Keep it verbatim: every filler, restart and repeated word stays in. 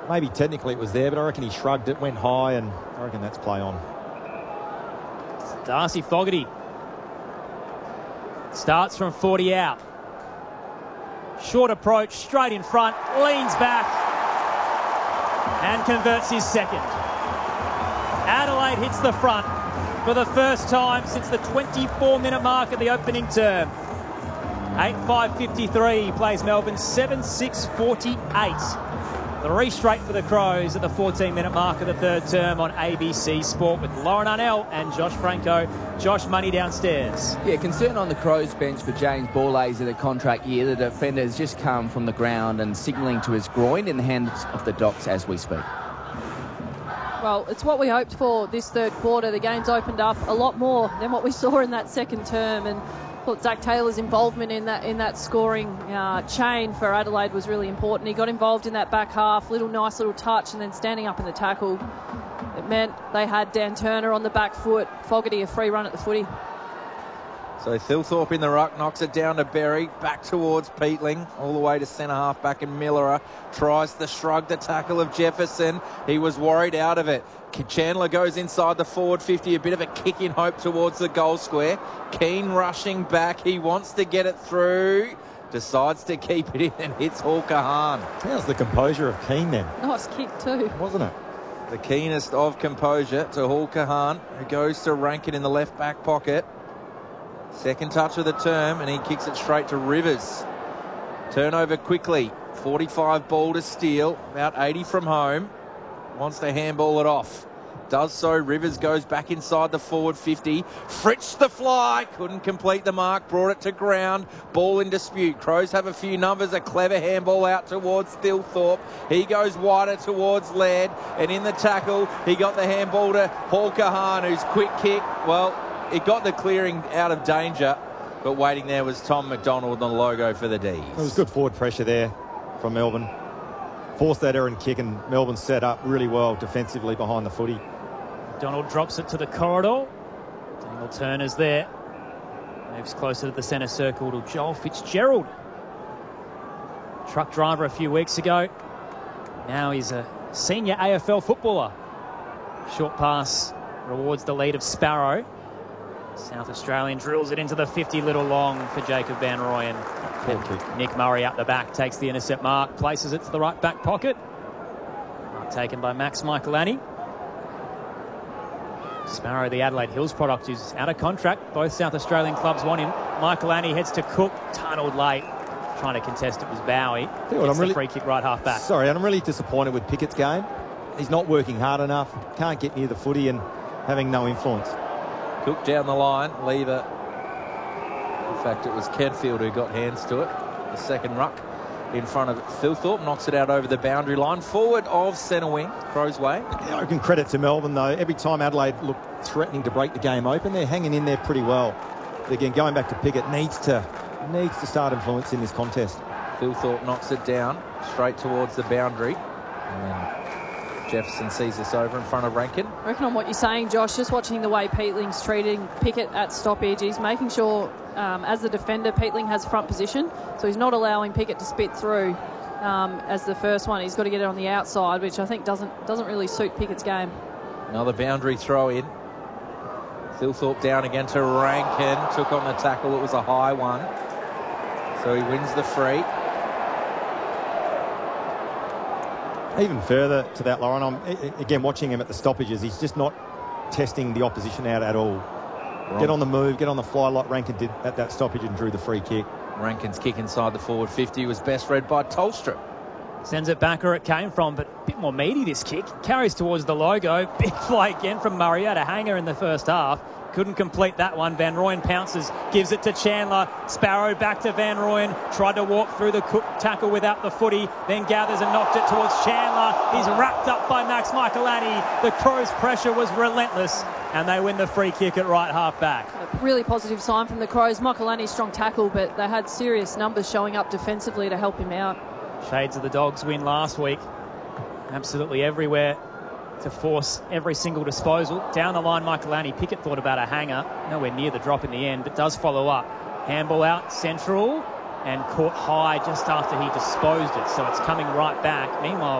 maybe technically it was there, but I reckon he shrugged it, went high, and I reckon that's play on. Darcy Fogarty starts from forty out. Short approach, straight in front, leans back and converts his second. Adelaide hits the front for the first time since the twenty-four minute mark of the opening term. eight five fifty-three plays Melbourne seven six forty-eight. Three straight for the Crows at the fourteen minute mark of the third term on A B C Sport with Lauren Arnell and Josh Franco. Josh, money downstairs. Yeah, concern on the Crows bench for James Borlase in the contract year. The defender has just come from the ground and signalling to his groin in the hands of the Docs as we speak. Well, it's what we hoped for this third quarter. The game's opened up a lot more than what we saw in that second term, and thought Zach Taylor's involvement in that in that scoring uh, chain for Adelaide was really important. He got involved in that back half, little nice little touch, and then standing up in the tackle. It meant they had Dan Turner on the back foot, Fogarty a free run at the footy. So Thilthorpe in the ruck, knocks it down to Berry, back towards Peatling, all the way to centre half back, and Miller tries the shrug, the tackle of Jefferson. He was worried out of it. Chandler goes inside the forward fifty, a bit of a kick in hope towards the goal square. Keane rushing back, he wants to get it through, decides to keep it in and hits Hawker Hahn. How's the composure of Keane then? Nice kick too. Wasn't it? The keenest of composure to Hawker Hahn, who goes to Rankin in the left back pocket. Second touch of the term, and he kicks it straight to Rivers. Turnover quickly. forty-five ball to Steele, about eighty from home. Wants to handball it off. Does so. Rivers goes back inside the forward fifty. Fritz the fly. Couldn't complete the mark. Brought it to ground. Ball in dispute. Crows have a few numbers. A clever handball out towards Thilthorpe. He goes wider towards Laird. And in the tackle, he got the handball to Hawker Hahn, whose quick kick, well, it got the clearing out of danger. But waiting there was Tom McDonald on the logo for the D's. It was good forward pressure there from Melbourne. Forced that errant kick, and Melbourne set up really well defensively behind the footy. Donald drops it to the corridor. Daniel Turner's there. Moves closer to the centre circle to Joel Fitzgerald. Truck driver a few weeks ago. Now he's a senior A F L footballer. Short pass rewards the lead of Sparrow. South Australian drills it into the fifty, little long for Jacob Van Rooyen. Nick Murray up the back, takes the intercept mark, places it to the right back pocket. Mark taken by Max Michaelani. Sparrow, the Adelaide Hills product, is out of contract. Both South Australian clubs want him. Michaelani heads to Cook, tunnelled late. Trying to contest it was Bowie. Gets I'm the really, free kick right half back. Sorry, I'm really disappointed with Pickett's game. He's not working hard enough, can't get near the footy, and having no influence. Cook down the line, Lever. In fact, it was Kedfield who got hands to it. The second ruck in front of Thilthorpe, knocks it out over the boundary line. Forward of centre wing, Crows way. I can credit to Melbourne, though. Every time Adelaide looked threatening to break the game open, they're hanging in there pretty well. But again, going back to Pickett, needs to needs to start influencing this contest. Thilthorpe knocks it down, straight towards the boundary. And then Jefferson sees this over in front of Rankin. I reckon on what you're saying, Josh, just watching the way Peatling's treating Pickett at stoppage, he's making sure, um, as the defender, Peatling has front position, so he's not allowing Pickett to spit through um, as the first one. He's got to get it on the outside, which I think doesn't doesn't really suit Pickett's game. Another boundary throw in. Thilthorpe down again to Rankin. Took on the tackle. It was a high one. So he wins the free. Even further to that, Lauren, I'm again watching him at the stoppages. He's just not testing the opposition out at all. Wrong. Get on the move, get on the fly like Rankin did at that stoppage and drew the free kick. Rankin's kick inside the forward fifty was best read by Tolstrup. Sends it back where it came from, but a bit more meaty this kick. Carries towards the logo. Big fly again from Murray. Had a hanger in the first half. Couldn't complete that one. Van Rooyen pounces, gives it to Chandler. Sparrow back to Van Rooyen. Tried to walk through the Cook tackle without the footy. Then gathers and knocked it towards Chandler. He's wrapped up by Max Michaelani. The Crows' pressure was relentless, and they win the free kick at right half back. A really positive sign from the Crows. Michaelani, strong tackle, but they had serious numbers showing up defensively to help him out. Shades of the Dogs win last week. Absolutely everywhere to force every single disposal. Down the line, Michaelani. Pickett thought about a hanger. Nowhere near the drop in the end, but does follow up. Handball out, central, and caught high just after he disposed it. So it's coming right back. Meanwhile,